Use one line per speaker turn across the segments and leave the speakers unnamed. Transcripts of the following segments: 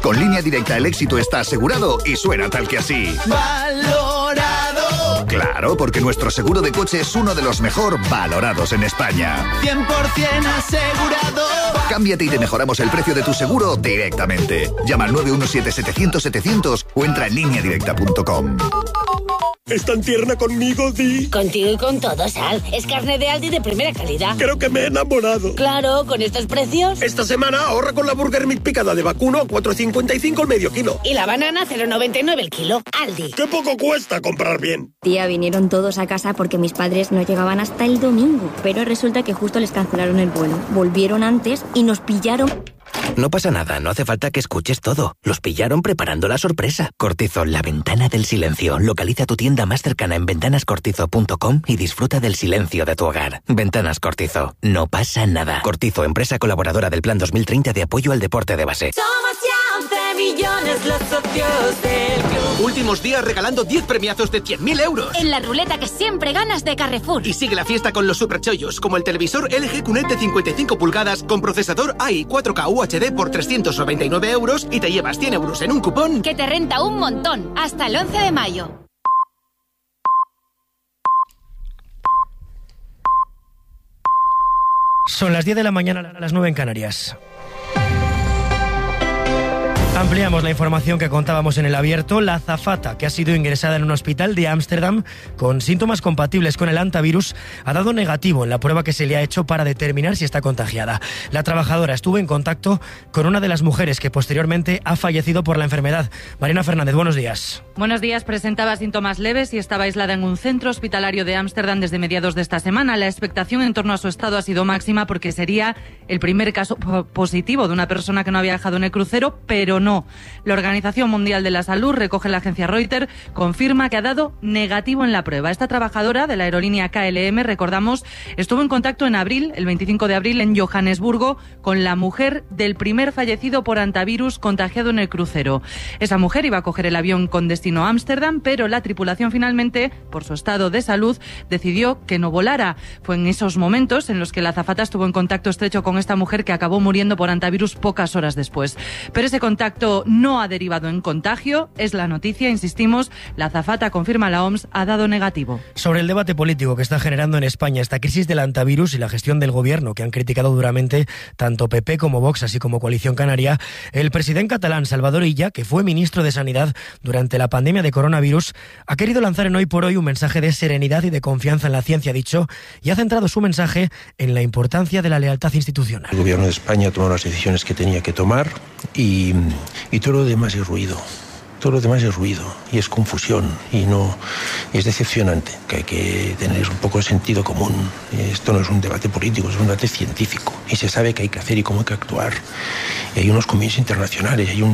Con Línea Directa el éxito está asegurado y suena tal que así.
¡Valorado!
Claro, porque nuestro seguro de coche es uno de los mejor valorados en España.
100% asegurado.
Cámbiate y te mejoramos el precio de tu seguro directamente. Llama al 917-700-700 o entra en lineadirecta.com.
¿Es tan tierna conmigo, Di?
Contigo y con todo, Sal. Es carne de Aldi de primera calidad.
Creo que me he enamorado.
Claro, con estos precios.
Esta semana ahorra con la Burger Meat picada de vacuno a 4,55 el medio kilo.
Y la banana 0,99 el kilo. Aldi.
¡Qué poco cuesta comprar bien!
Tía, vinieron todos a casa porque mis padres no llegaban hasta el domingo. Pero resulta que justo les cancelaron el vuelo. Volvieron antes y nos pillaron...
No pasa nada, no hace falta que escuches todo. Los pillaron preparando la sorpresa. Cortizo, la ventana del silencio. Localiza tu tienda más cercana en ventanascortizo.com y disfruta del silencio de tu hogar. Ventanas Cortizo, no pasa nada. Cortizo, empresa colaboradora del Plan 2030 de apoyo al deporte de base.
Somos ya 11 millones los socios del club.
Últimos días regalando 10 premiazos de 100.000 euros.
En la ruleta que siempre ganas de Carrefour.
Y sigue la fiesta con los superchollos, como el televisor LG QNED de 55 pulgadas con procesador AI 4K UHD por 399 euros y te llevas 100 euros en un cupón
que te renta un montón. Hasta el 11 de mayo.
Son las 10 de la mañana, a las 9 en Canarias. Ampliamos la información que contábamos en el abierto. La azafata, que ha sido ingresada en un hospital de Ámsterdam con síntomas compatibles con el hantavirus, ha dado negativo en la prueba que se le ha hecho para determinar si está contagiada. La trabajadora estuvo en contacto con una de las mujeres que posteriormente ha fallecido por la enfermedad. Mariana Fernández, buenos días.
Buenos días. Presentaba síntomas leves y estaba aislada en un centro hospitalario de Ámsterdam desde mediados de esta semana. La expectación en torno a su estado ha sido máxima porque sería el primer caso positivo de una persona que no había viajado en el crucero, pero no. La Organización Mundial de la Salud, recoge la agencia Reuters, confirma que ha dado negativo en la prueba. Esta trabajadora de la aerolínea KLM, recordamos, estuvo en contacto en abril, el 25 de abril, en Johannesburgo, con la mujer del primer fallecido por hantavirus contagiado en el crucero. Esa mujer iba a coger el avión con destino a Ámsterdam, pero la tripulación finalmente, por su estado de salud, decidió que no volara. Fue en esos momentos en los que la azafata estuvo en contacto estrecho con esta mujer que acabó muriendo por hantavirus pocas horas después. Pero ese contacto no ha derivado en contagio, es la noticia, insistimos, la azafata, confirma la OMS, ha dado negativo.
Sobre el debate político que está generando en España esta crisis del hantavirus y la gestión del gobierno, que han criticado duramente tanto PP como Vox, así como Coalición Canaria, el presidente catalán Salvador Illa, que fue ministro de Sanidad durante la pandemia de coronavirus, ha querido lanzar en Hoy por Hoy un mensaje de serenidad y de confianza en la ciencia, ha dicho, y ha centrado su mensaje en la importancia de la lealtad institucional.
El gobierno de España ha tomado las decisiones que tenía que tomar y todo lo demás es ruido. Todo lo demás es ruido y es confusión y no es decepcionante, que hay que tener un poco de sentido común. Esto no es un debate político, es un debate científico y se sabe qué hay que hacer y cómo hay que actuar. Y hay unos convenios internacionales, hay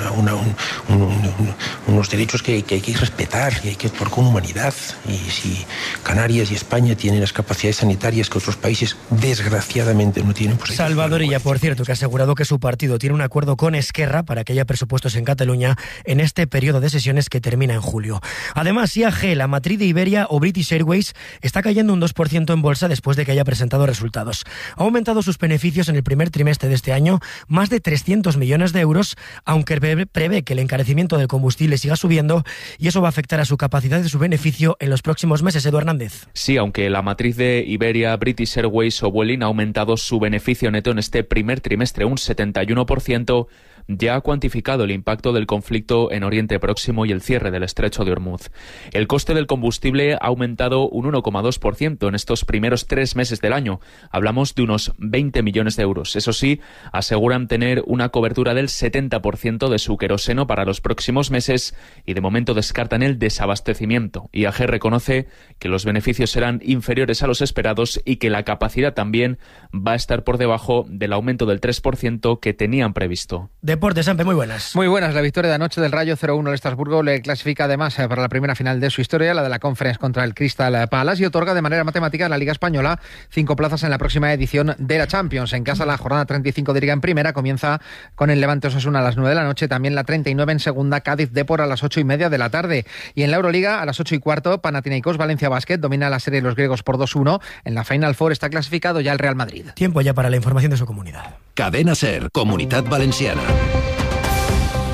unos derechos que hay que respetar y hay que actuar con humanidad. Y si Canarias y España tienen las capacidades sanitarias que otros países desgraciadamente no tienen, pues
Salvador Illa, por cierto, que ha asegurado que su partido tiene un acuerdo con Esquerra para que haya presupuestos en Cataluña en este periodo de sesiones que termina en julio. Además, IAG, la matriz de Iberia o British Airways, está cayendo un 2% en bolsa después de que haya presentado resultados. Ha aumentado sus beneficios en el primer trimestre de este año más de 300 millones de euros, aunque prevé que el encarecimiento del combustible siga subiendo y eso va a afectar a su capacidad y su beneficio en los próximos meses. Edu Hernández.
Sí, aunque la matriz de Iberia, British Airways o Vueling ha aumentado su beneficio neto en este primer trimestre un 71%, ya ha cuantificado el impacto del conflicto en Oriente Próximo y el cierre del estrecho de Hormuz. El coste del combustible ha aumentado un 1,2% en estos primeros 3 meses del año. Hablamos de unos 20 millones de euros. Eso sí, aseguran tener una cobertura del 70% de su queroseno para los próximos meses y de momento descartan el desabastecimiento. IAG reconoce que los beneficios serán inferiores a los esperados y que la capacidad también va a estar por debajo del aumento del 3% que tenían previsto.
Deportes, Sampe, muy buenas.
Muy buenas. La victoria de anoche del Rayo 0-1 al Estrasburgo le clasifica además para la primera final de su historia, la de la Conference contra el Crystal Palace, y otorga de manera matemática a la Liga Española 5 plazas en la próxima edición de la Champions. En casa, la jornada 35 de Liga en primera comienza con el Levante Osasuna a las 9 de la noche, también la 39 en segunda, Cádiz Depor a las 8:30 de la tarde. Y en la Euroliga, a las 8:15, Panathinaikos Valencia Basket domina la serie de los griegos por 2-1. En la Final Four está clasificado ya el Real Madrid.
Tiempo ya para la información de su comunidad.
Cadena SER, Comunitat Valenciana.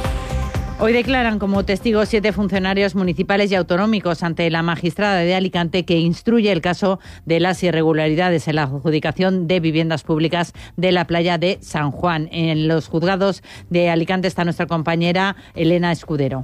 Hoy declaran como testigos 7 funcionarios municipales y autonómicos ante la magistrada de Alicante que instruye el caso de las irregularidades en la adjudicación de viviendas públicas de la playa de San Juan. En los juzgados de Alicante está nuestra compañera Elena Escudero.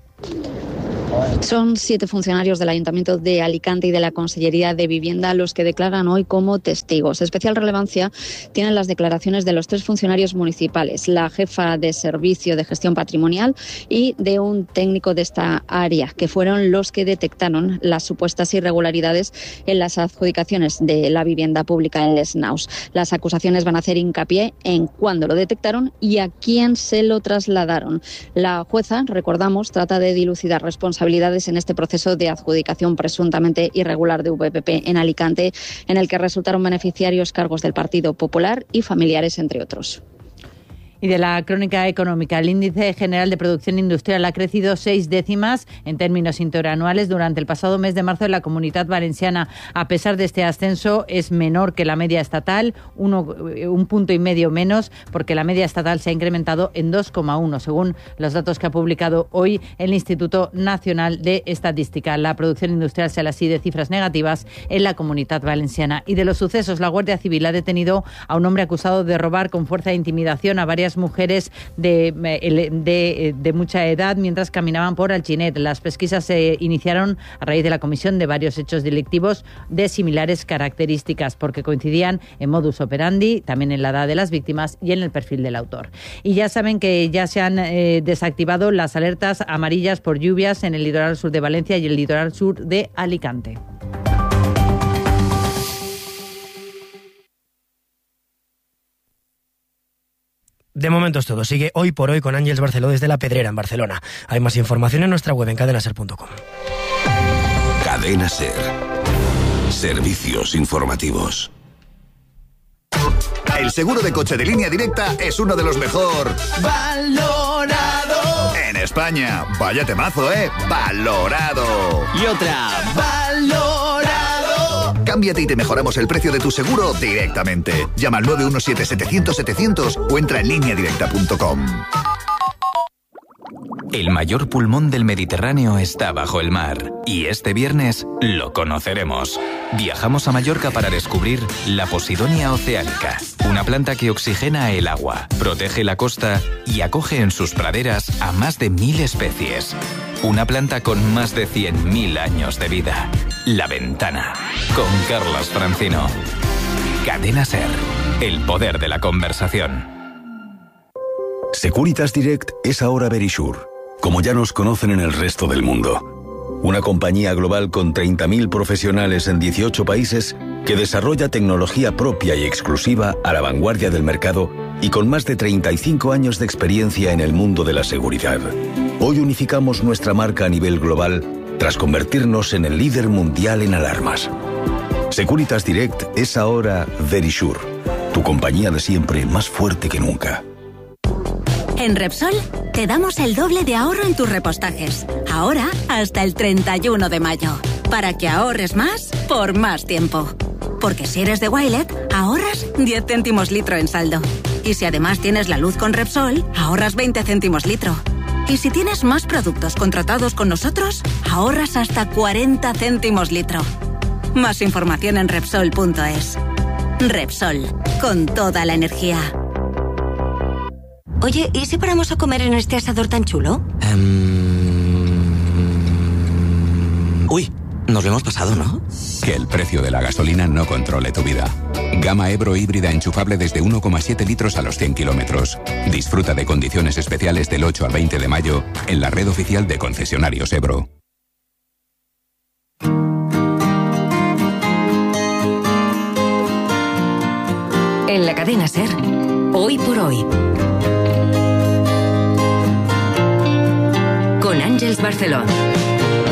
Son 7 funcionarios del Ayuntamiento de Alicante y de la Consellería de Vivienda los que declaran hoy como testigos. Especial relevancia tienen las declaraciones de los 3 funcionarios municipales, la jefa de Servicio de Gestión Patrimonial y de un técnico de esta área, que fueron los que detectaron las supuestas irregularidades en las adjudicaciones de la vivienda pública en Les Naus. Las acusaciones van a hacer hincapié en cuándo lo detectaron y a quién se lo trasladaron. La jueza, recordamos, trata de dilucidar responsabilidades en este proceso de adjudicación presuntamente irregular de VPP en Alicante, en el que resultaron beneficiarios cargos del Partido Popular y familiares, entre otros.
Y de la crónica económica, el índice general de producción industrial ha crecido 6 décimas en términos interanuales durante el pasado mes de marzo en la Comunidad Valenciana. A pesar de este ascenso, es menor que la media estatal, un punto y medio menos, porque la media estatal se ha incrementado en 2,1, según los datos que ha publicado hoy el Instituto Nacional de Estadística. La producción industrial sale así de cifras negativas en la Comunidad Valenciana. Y de los sucesos, la Guardia Civil ha detenido a un hombre acusado de robar con fuerza e intimidación a varias mujeres de mucha edad mientras caminaban por Alginet. Las pesquisas se iniciaron a raíz de la comisión de varios hechos delictivos de similares características, porque coincidían en modus operandi, también en la edad de las víctimas y en el perfil del autor. Y ya saben que ya se han desactivado las alertas amarillas por lluvias en el litoral sur de Valencia y el litoral sur de Alicante.
De momento es todo. Sigue Hoy por Hoy con Ángeles Barceló desde La Pedrera, en Barcelona. Hay más información en nuestra web en cadenaser.com.
Cadena Ser. Servicios informativos.
El seguro de coche de Línea Directa es uno de los mejor
valorado
en España. Vaya temazo, valorado.
Y otra, valorado.
Cámbiate y te mejoramos el precio de tu seguro directamente. Llama al 917-700-700 o entra en lineadirecta.com.
El mayor pulmón del Mediterráneo está bajo el mar y este viernes lo conoceremos. Viajamos a Mallorca para descubrir la Posidonia oceanica, una planta que oxigena el agua, protege la costa y acoge en sus praderas a más de 1000 especies. Una planta con más de 100.000 años de vida. La Ventana, con Carlos Francino. Cadena Ser, el poder de la conversación.
Securitas Direct es ahora Verisure, como ya nos conocen en el resto del mundo. Una compañía global con 30.000 profesionales en 18 países que desarrolla tecnología propia y exclusiva a la vanguardia del mercado y con más de 35 años de experiencia en el mundo de la seguridad. Hoy unificamos nuestra marca a nivel global tras convertirnos en el líder mundial en alarmas. Securitas Direct es ahora Verisure, tu compañía de siempre más fuerte que nunca.
En Repsol te damos el doble de ahorro en tus repostajes. Ahora hasta el 31 de mayo. Para que ahorres más por más tiempo. Porque si eres de Wilet, ahorras 10 céntimos litro en saldo. Y si además tienes la luz con Repsol, ahorras 20 céntimos litro. Y si tienes más productos contratados con nosotros, ahorras hasta 40 céntimos litro. Más información en Repsol.es. Repsol, con toda la energía.
Oye, ¿y si paramos a comer en este asador tan chulo?
Uy, nos lo hemos pasado, ¿no?
Que el precio de la gasolina no controle tu vida. Gama Ebro híbrida enchufable desde 1,7 litros a los 100 kilómetros. Disfruta de condiciones especiales del 8 al 20 de mayo en la red oficial de concesionarios Ebro.
En la cadena Ser, Hoy por Hoy. Con Ángeles Barceló.